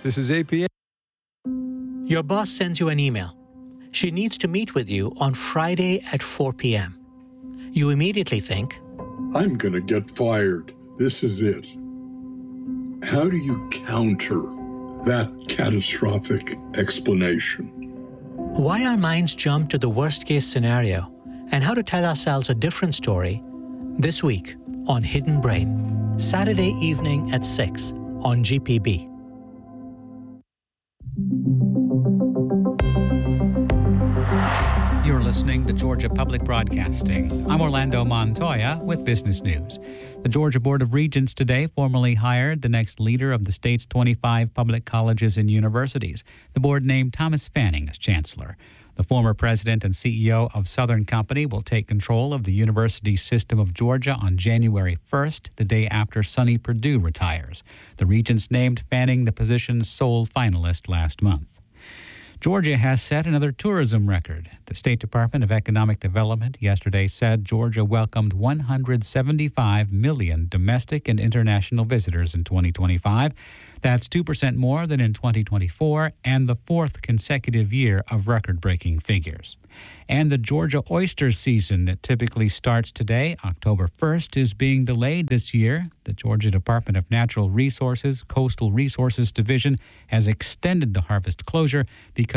This is APA. Your boss sends you an email. She needs to meet with you on Friday at 4 p.m. You immediately think, I'm going to get fired. This is it. How do you counter that catastrophic explanation? why our minds jump to the worst-case scenario and how to tell ourselves a different story this week on Hidden Brain, Saturday evening at 6 on GPB. You're listening to Georgia Public Broadcasting. I'm Orlando Montoya with Business News. The Georgia Board of Regents today formally hired the next leader of the state's 25 public colleges and universities. The board named Thomas Fanning as chancellor. The former president and CEO of Southern Company will take control of the university system of Georgia on January 1st, the day after Sonny Perdue retires. The Regents named Fanning the position's sole finalist last month. Georgia has set another tourism record. The State Department of Economic Development yesterday said Georgia welcomed 175 million domestic and international visitors in 2025. That's 2% more than in 2024 and the fourth consecutive year of record-breaking figures. And the Georgia oyster season that typically starts today, October 1st, is being delayed this year. The Georgia Department of Natural Resources Coastal Resources Division has extended the harvest closure because